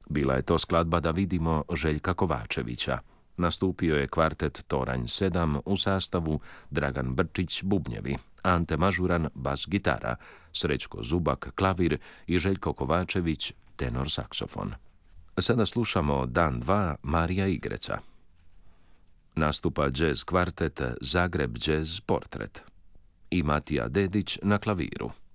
Bila je to skladba Da vidimo Željka Kovačevića. Nastupio je kvartet Toranj 7 u sastavu Dragan Brčić bubnjevi, Ante Mažuran bas gitara, Srećko Zubak klavir i Željko Kovačević tenor saksofon. Sada slušamo Dan 2 Marija Igreca. Nastupa jazz kvartet Zagreb Jazz Portret i Matija Dedić na klaviru.